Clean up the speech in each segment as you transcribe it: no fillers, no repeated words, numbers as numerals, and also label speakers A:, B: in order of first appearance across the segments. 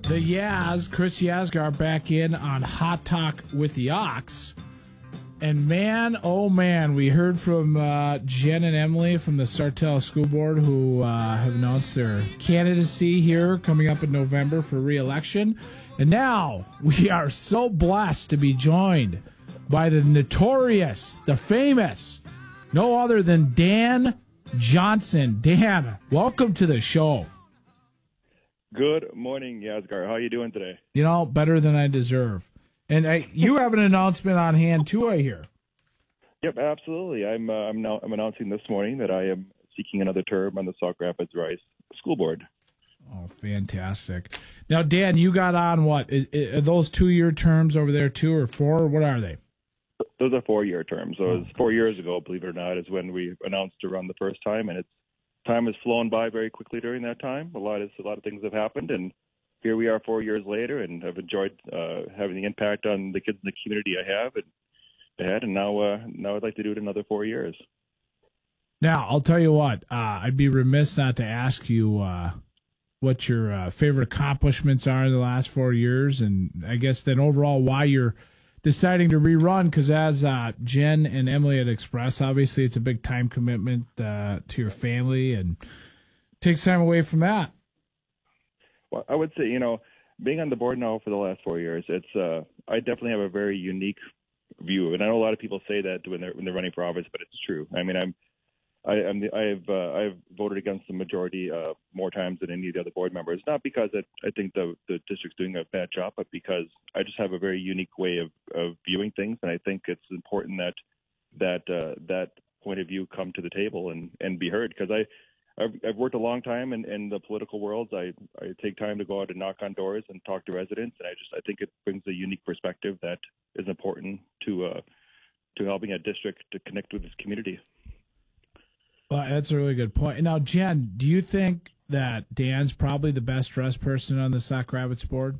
A: The Yaz, Chris Yazgar, back in on Hot Talk with the Ox. And man, oh man, we heard from Jen and Emily from the Sartell School Board who have announced their candidacy here coming up in November for re-election. And now we are so blessed to be joined by the notorious, the famous, no other than Dan Johnson. Dan, welcome to the show.
B: Good morning, Yazgar. How are you doing today?
A: You know, better than I deserve. And you have an announcement on hand too, I hear.
B: Yep, absolutely. I'm announcing this morning that I am seeking another term on the Sauk Rapids Rice School Board.
A: Oh, fantastic! Now, Dan, you got on what? Are those 2-year terms over there, 2 or 4? What are they?
B: Those are 4-year terms. So it was 4 years ago, believe it or not, is when we announced to run the first time, and time has flown by very quickly during that time. A lot of things have happened, and here we are 4 years later, and I've enjoyed having the impact on the kids in the community I have and now I'd like to do it another 4 years.
A: Now, I'll tell you what, I'd be remiss not to ask you what your favorite accomplishments are in the last 4 years, and I guess then overall why you're deciding to rerun, because as Jen and Emily had expressed, obviously it's a big time commitment to your family and takes time away from that.
B: Well, I would say, being on the board now for the last 4 years, I definitely have a very unique view, and I know a lot of people say that when they're running for office, but it's true. I mean, I've voted against the majority more times than any of the other board members, not because I think the district's doing a bad job, but because I just have a very unique way of viewing things, and I think it's important that point of view come to the table and be heard. Because I've worked a long time in the political worlds. I take time to go out and knock on doors and talk to residents, and I think it brings a unique perspective that is important to helping a district to connect with its community.
A: Well, that's a really good point. Now, Jen, do you think that Dan's probably the best dressed person on the Sauk Rapids board?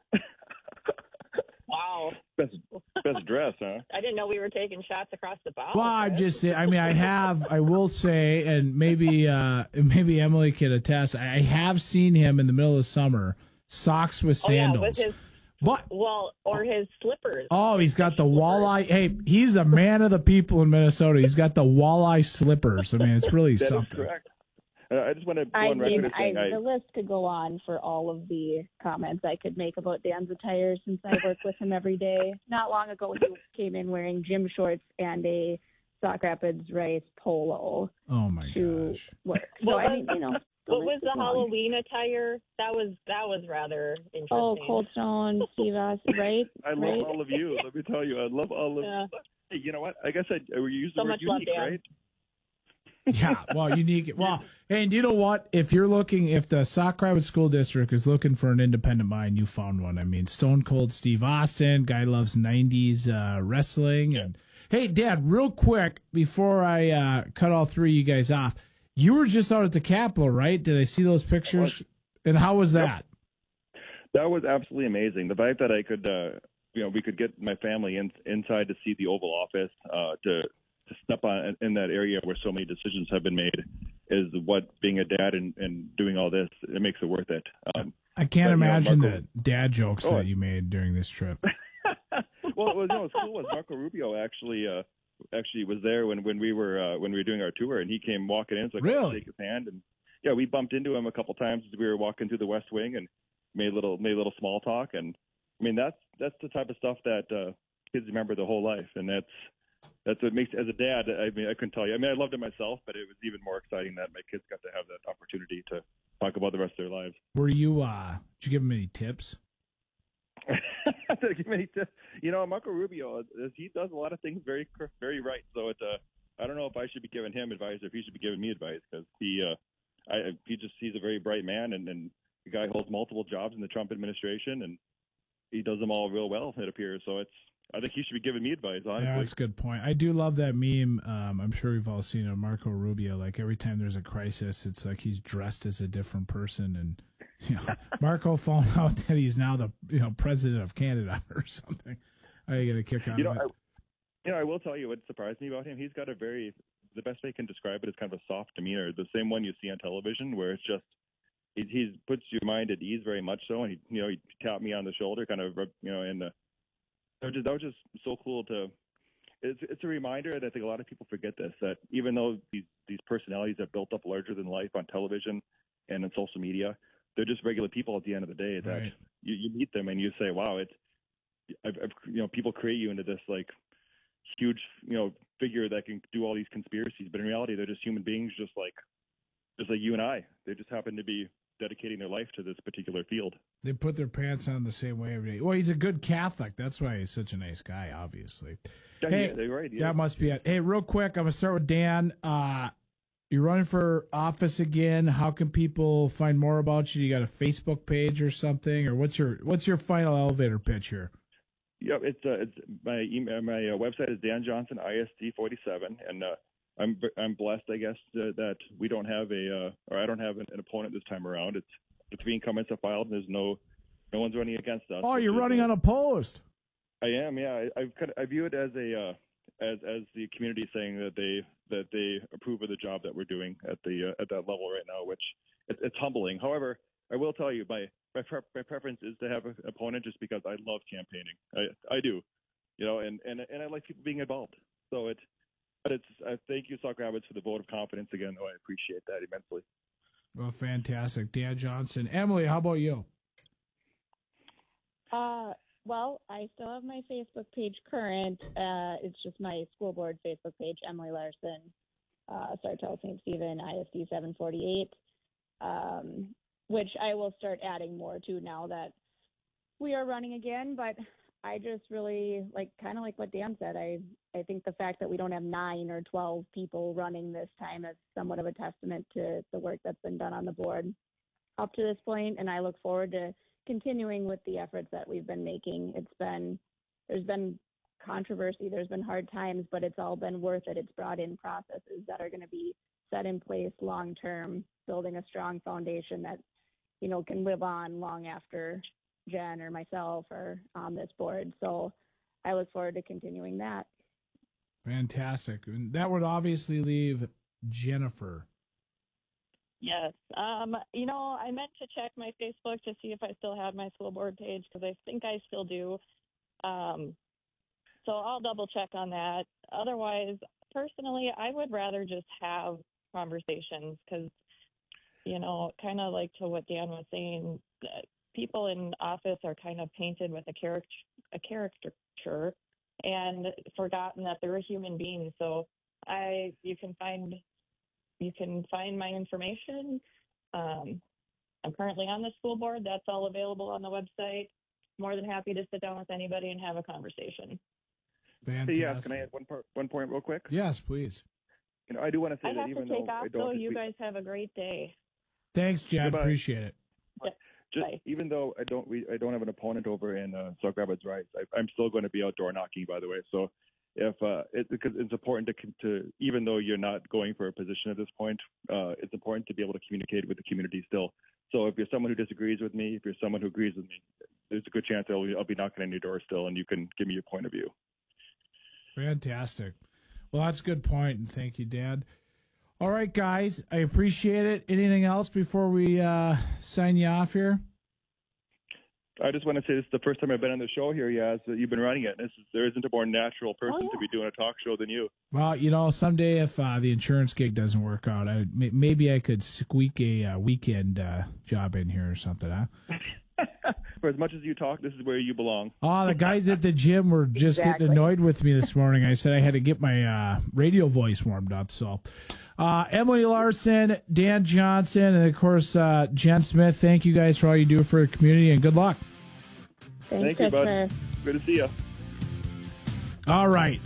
C: Wow.
B: Best dress, huh?
C: I didn't know we were taking shots across the bow.
A: Well, I'm just saying, I will say, and maybe Emily can attest, I have seen him in the middle of summer, socks with sandals.
C: Yeah, with his, or his slippers.
A: Oh, he's got the walleye. Hey, he's a man of the people in Minnesota. He's got the walleye slippers. I mean, it's really
B: that
A: something.
B: Is correct. I just want to go on record as saying
D: the list could go on for all of the comments I could make about Dan's attire since I work with him every day. Not long ago, he came in wearing gym shorts and a Sauk Rapids Rice polo.
A: Oh my gosh!
D: Work. So
C: what was the Halloween attire? That was rather interesting.
D: Oh, Cold Stone, Steve Austin, right?
B: I love all of you. Let me tell you, I love all of you. Hey, you know what? I guess we use the word unique, right?
A: Yeah, well, unique. Well, and you know what? If the Sauk Rapids School District is looking for an independent mind, you found one. I mean, Stone Cold Steve Austin, guy loves 90s wrestling. And hey, Dad, real quick, before I cut all three of you guys off, you were just out at the Capitol, right? Did I see those pictures? And how was that?
B: Yep. That was absolutely amazing. The fact that I could, we could get my family inside to see the Oval Office, to step on in that area where so many decisions have been made is what being a dad and doing all this, it makes it worth it.
A: I can't imagine the dad jokes that you made during this trip.
B: Well, it was cool. Was Marco Rubio actually was there when we were doing our tour, and he came walking in, so I got to shake his hand, and yeah, we bumped into him a couple times as we were walking through the West Wing and made a little small talk, and I mean that's the type of stuff that kids remember their whole life, and that's what makes, as a dad, I mean, I couldn't tell you. I mean, I loved it myself, but it was even more exciting that my kids got to have that opportunity to talk about the rest of their lives.
A: Were you, did you give them any tips?
B: Give me tips. Marco Rubio, he does a lot of things very, very right. So I don't know if I should be giving him advice or if he should be giving me advice, because he's a very bright man, and the guy holds multiple jobs in the Trump administration, and he does them all real well, it appears. So I think he should be giving me advice, honestly.
A: Yeah, that's a good point. I do love that meme. I'm sure we've all seen it. Marco Rubio, like every time there's a crisis, it's like he's dressed as a different person. And Marco found out that he's now the president of Canada or something. I get a kick out of it.
B: I will tell you what surprised me about him. He's got the best way I can describe it is kind of a soft demeanor. The same one you see on television, where it's just He's puts your mind at ease very much so, and he tapped me on the shoulder, kind of, and that was just so cool to. It's a reminder that I think a lot of people forget this, that even though these personalities have built up larger than life on television and on social media, they're just regular people at the end of the day. That
A: Right.
B: you meet them and you say, wow, people create you into this like huge figure that can do all these conspiracies, but in reality they're just human beings, just like you and I. They just happen to be dedicating their life to this particular field.
A: They put their pants on the same way every day. Well, he's a good Catholic. That's why he's such a nice guy, obviously.
B: Yeah,
A: Hey,
B: yeah, they're right. Yeah.
A: that must be it. Hey, real quick, I'm going to start with Dan. You're running for office again. How can people find more about you? You got a Facebook page or something? Or what's your final elevator pitch here?
B: Yeah, it's my email. My website is Dan Johnson ISD 47, and I'm blessed, I guess, that we don't have or I don't have an opponent this time around. It's the 3 incumbents have filed, and there's no one's running against us.
A: Oh, you're running unopposed.
B: I am, yeah. I view it as as the community saying that they approve of the job that we're doing at that level right now, which it's humbling. However, I will tell you, my preference is to have an opponent just because I love campaigning. I do, and I like people being involved. So thank you, Sauk Rapids, for the vote of confidence again. Though I appreciate that immensely.
A: Well, fantastic, Dan Johnson. Emily, how about you?
D: Well, I still have my Facebook page current. It's just my school board Facebook page, Emily Larson, Sartell St. Stephen, ISD 748, which I will start adding more to now that we are running again. But I just really kind of like what Dan said. I think the fact that we don't have 9 or 12 people running this time is somewhat of a testament to the work that's been done on the board up to this point, and I look forward to continuing with the efforts that we've been making. There's been controversy, there's been hard times, but it's all been worth it. It's brought in processes that are going to be set in place long term, building a strong foundation that can live on long after Jen or myself are on this board. So I look forward to continuing that.
A: Fantastic. And that would obviously leave Jennifer.
C: Yes. I meant to check my Facebook to see if I still had my school board page because I think I still do. So I'll double check on that. Otherwise, personally, I would rather just have conversations because, kind of like to what Dan was saying, people in office are kind of painted with a caricature and forgotten that they're a human being. So you can find my information. I'm currently on the school board. That's all available on the website. More than happy to sit down with anybody and have a conversation.
A: Fantastic.
B: Yeah, can I add one point real quick?
A: Yes, please.
B: I do want to say
C: I
B: that
C: have
B: even
C: to take
B: though
C: off,
B: I don't,
C: though. You guys have a great day.
A: Thanks, Jen.
B: Goodbye.
A: Appreciate it.
C: Bye.
B: even though I don't have an opponent over in Sauk Rapids Rights, I'm still going to be outdoor knocking. By the way, so because it's important to even though you're not going for a position at this point, it's important to be able to communicate with the community still. So if you're someone who disagrees with me, if you're someone who agrees with me, there's a good chance I'll be knocking on your door still, and you can give me your point of view.
A: Fantastic. Well, that's a good point, and thank you, Dan. All right, guys, I appreciate it. Anything else before we sign you off here?
B: I just want to say this is the first time I've been on the show here, Yaz, that you've been running it. There isn't a more natural person to be doing a talk show than you.
A: Well, someday if the insurance gig doesn't work out, maybe I could squeak a weekend job in here or something, huh?
B: For as much as you talk, this is where you belong.
A: Oh, the guys at the gym were just getting annoyed with me this morning. I said I had to get my radio voice warmed up. So, Emily Larson, Dan Johnson, and, of course, Jen Smith, thank you guys for all you do for the community, and good luck.
B: Thank you, bud. Good to see you.
A: All right.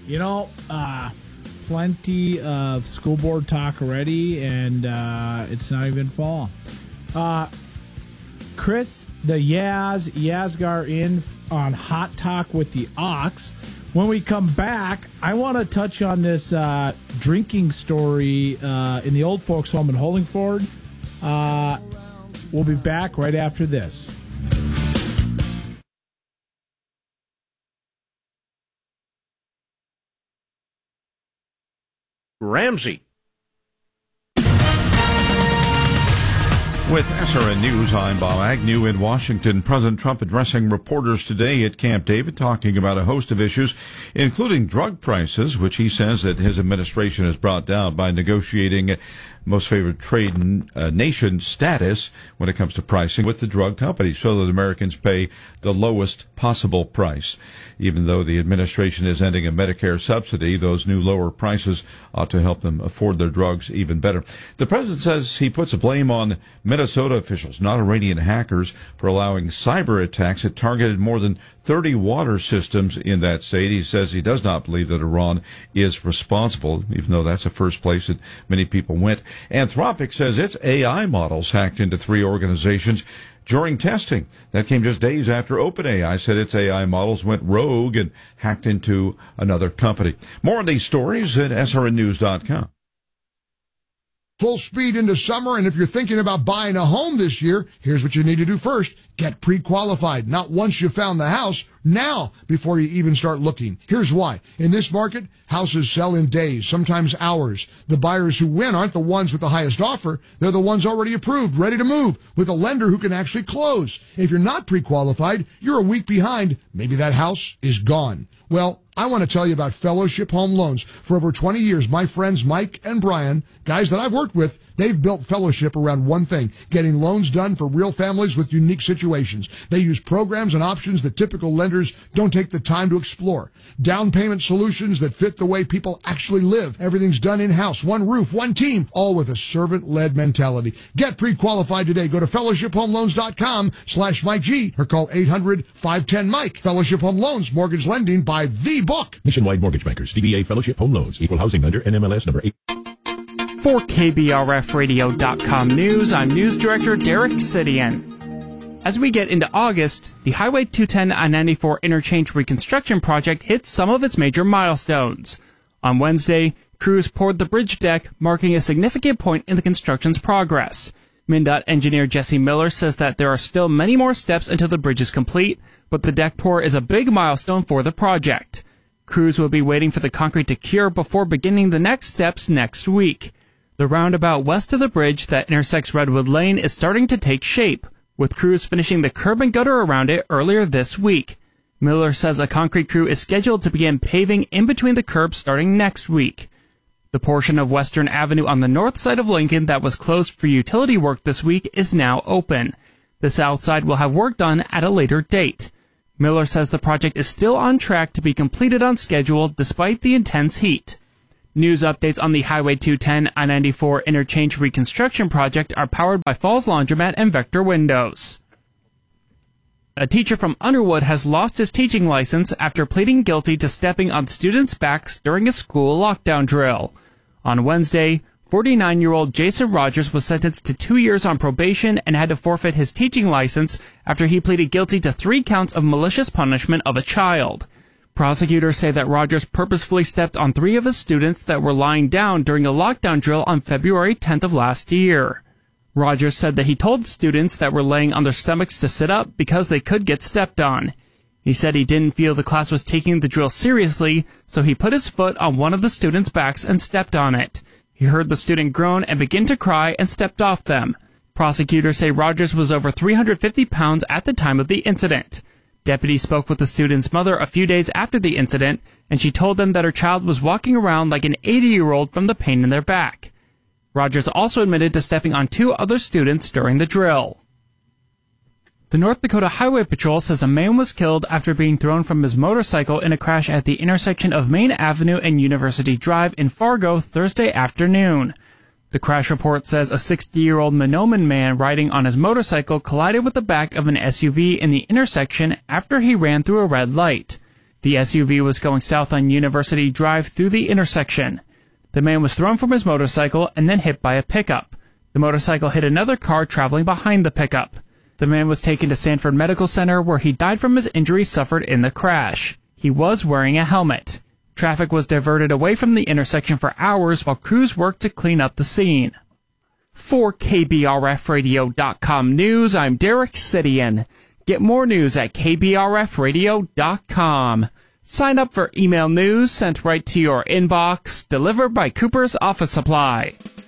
A: Plenty of school board talk already, and it's not even fall. Chris, the Yazgar in on Hot Talk with the Ox. When we come back, I want to touch on this drinking story in the old folks' home in Holdingford. We'll be back right after this.
E: Ramsey. With SRN News, I'm Bob Agnew in Washington. President Trump addressing reporters today at Camp David, talking about a host of issues, including drug prices, which he says that his administration has brought down by negotiating most favored trade nation status when it comes to pricing with the drug companies so that Americans pay the lowest possible price. Even though the administration is ending a Medicare subsidy, those new lower prices ought to help them afford their drugs even better. The president says he puts blame on Minnesota officials, not Iranian hackers, for allowing cyber attacks that targeted more than 30 water systems in that state. He says he does not believe that Iran is responsible, even though that's the first place that many people went. Anthropic says its AI models hacked into 3 organizations during testing. That came just days after OpenAI said its AI models went rogue and hacked into another company. More on these stories at srnnews.com.
F: Full speed into summer, and if you're thinking about buying a home this year, here's what you need to do first. Get pre-qualified. Not once you found the house, now before you even start looking. Here's why. In this market, houses sell in days, sometimes hours. The buyers who win aren't the ones with the highest offer. They're the ones already approved, ready to move, with a lender who can actually close. If you're not pre-qualified, you're a week behind. Maybe that house is gone. Well, I want to tell you about Fellowship Home Loans. For over 20 years, my friends Mike and Brian, guys that I've worked with, they've built Fellowship around one thing, getting loans done for real families with unique situations. They use programs and options that typical lenders don't take the time to explore. Down payment solutions that fit the way people actually live. Everything's done in-house, one roof, one team, all with a servant-led mentality. Get pre-qualified today. Go to fellowshiphomeloans.com/Mike G or call 800-510-MIKE. Fellowship Home Loans, mortgage lending by the book.
G: Nationwide Mortgage Bankers, DBA Fellowship Home Loans, Equal Housing Lender, NMLS number 8.
H: For KBRFradio.com News, I'm News Director Derek Sidian. As we get into August, the Highway 210 I-94 interchange reconstruction project hits some of its major milestones. On Wednesday, crews poured the bridge deck, marking a significant point in the construction's progress. MnDOT engineer Jesse Miller says that there are still many more steps until the bridge is complete, but the deck pour is a big milestone for the project. Crews will be waiting for the concrete to cure before beginning the next steps next week. The roundabout west of the bridge that intersects Redwood Lane is starting to take shape, with crews finishing the curb and gutter around it earlier this week. Miller says a concrete crew is scheduled to begin paving in between the curbs starting next week. The portion of Western Avenue on the north side of Lincoln that was closed for utility work this week is now open. The south side will have work done at a later date. Miller says the project is still on track to be completed on schedule despite the intense heat. News updates on the Highway 210 I-94 interchange reconstruction project are powered by Falls Laundromat and Vector Windows. A teacher from Underwood has lost his teaching license after pleading guilty to stepping on students' backs during a school lockdown drill. On Wednesday, 49-year-old Jason Rogers was sentenced to 2 years on probation and had to forfeit his teaching license after he pleaded guilty to 3 counts of malicious punishment of a child. Prosecutors say that Rogers purposefully stepped on 3 of his students that were lying down during a lockdown drill on February 10th of last year. Rogers said that he told students that were laying on their stomachs to sit up because they could get stepped on. He said he didn't feel the class was taking the drill seriously, so he put his foot on one of the students' backs and stepped on it. He heard the student groan and begin to cry and stepped off them. Prosecutors say Rogers was over 350 pounds at the time of the incident. Deputies spoke with the student's mother a few days after the incident, and she told them that her child was walking around like an 80-year-old from the pain in their back. Rogers also admitted to stepping on 2 other students during the drill. The North Dakota Highway Patrol says a man was killed after being thrown from his motorcycle in a crash at the intersection of Main Avenue and University Drive in Fargo Thursday afternoon. The crash report says a 60-year-old Mahnomen man riding on his motorcycle collided with the back of an SUV in the intersection after he ran through a red light. The SUV was going south on University Drive through the intersection. The man was thrown from his motorcycle and then hit by a pickup. The motorcycle hit another car traveling behind the pickup. The man was taken to Sanford Medical Center where he died from his injuries suffered in the crash. He was wearing a helmet. Traffic was diverted away from the intersection for hours while crews worked to clean up the scene. For KBRFradio.com News, I'm Derek Sidian. Get more news at KBRFradio.com. Sign up for email news sent right to your inbox, delivered by Cooper's Office Supply.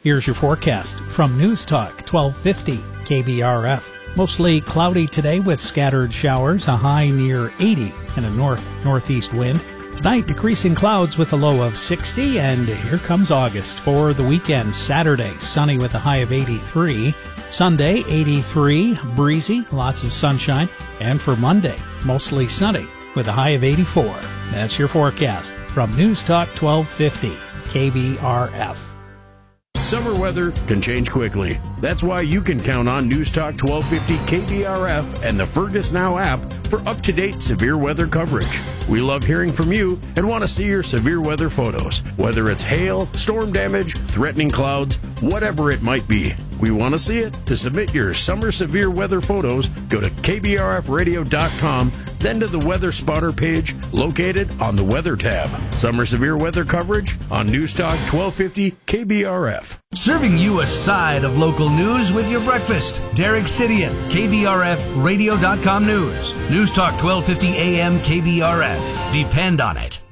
I: Here's your forecast from News Talk 1250 KBRF. Mostly cloudy today with scattered showers, a high near 80 and a north-northeast wind. Tonight, decreasing clouds with a low of 60, and here comes August. For the weekend, Saturday, sunny with a high of 83. Sunday, 83, breezy, lots of sunshine. And for Monday, mostly sunny with a high of 84. That's your forecast from News Talk 1250 KBRF.
J: Summer weather can change quickly. That's why you can count on News Talk 1250 KBRF and the Fergus Now app for up-to-date severe weather coverage. We love hearing from you and want to see your severe weather photos, whether it's hail, storm damage, threatening clouds, whatever it might be. We want to see it. To submit your summer severe weather photos, go to kbrfradio.com, then to the Weather Spotter page located on the Weather tab. Summer severe weather coverage on News Talk 1250 KBRF.
K: Serving you a side of local news with your breakfast. Derek Sidian, KBRFradio.com News. News Talk 1250 AM KBRF. Depend on it.